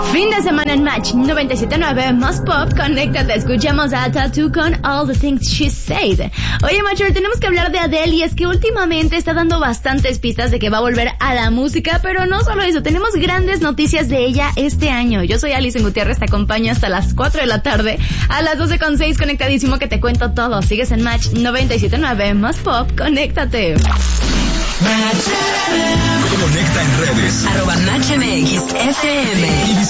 Fin de semana en Match 97.9 más pop. Conéctate, escuchemos a Tattoo con All the Things She Said. Oye, Macher, tenemos que hablar de Adele, y es que últimamente está dando bastantes pistas de que va a volver a la música, pero no solo eso, tenemos grandes noticias de ella este año. Yo soy Alison Gutiérrez, te acompaño hasta las 4 de la tarde, a las 12:06 conectadísimo que te cuento todo. Sigues en Match 97.9 más pop, conéctate. Conecta en redes. @MatchMXFM. Y